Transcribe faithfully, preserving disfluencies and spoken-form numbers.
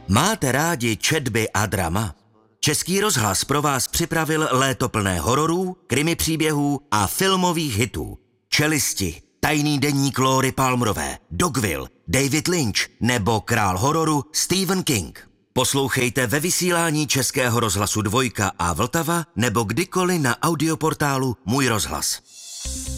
Máte rádi četby a drama? Český rozhlas pro vás připravil léto plné hororů, krimi příběhů a filmových hitů. Čelisti, Tajný deník Lóry Palmerové, Dogville, David Lynch nebo král hororu Stephen King. Poslouchejte ve vysílání Českého rozhlasu Dvojka a Vltava nebo kdykoliv na audioportálu Můj rozhlas.